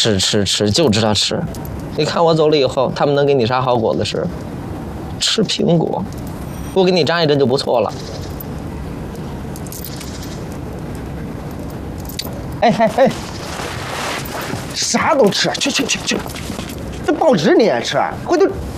吃，就知道吃。你看我走了以后，他们能给你啥好果子吃？吃苹果，不给你扎一针就不错了。 哎，啥都吃，去，这报纸你也吃，回头